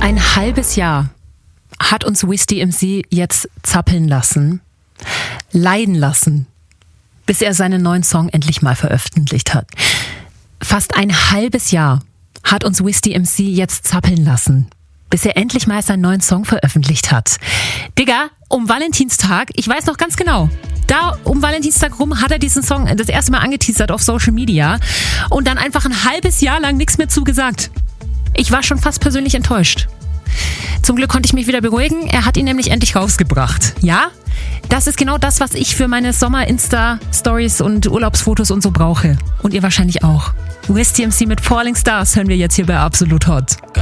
ein halbes Jahr hat uns Wiz-DMC jetzt zappeln lassen, leiden lassen, bis er seinen neuen Song endlich mal veröffentlicht hat. Fast ein halbes Jahr hat uns Wiz-DMC jetzt zappeln lassen, bis er endlich mal seinen neuen Song veröffentlicht hat. Digga, um Valentinstag, ich weiß noch ganz genau, da um Valentinstag rum hat er diesen Song das erste Mal angeteasert auf Social Media und dann einfach ein halbes Jahr lang nichts mehr zugesagt. Ich war schon fast persönlich enttäuscht. Zum Glück konnte ich mich wieder beruhigen. Er hat ihn nämlich endlich rausgebracht. Ja, das ist genau das, was ich für meine Sommer-Insta-Stories und Urlaubsfotos und so brauche. Und ihr wahrscheinlich auch. Wiz-DMC mit Falling Stars hören wir jetzt hier bei Absolut Hot.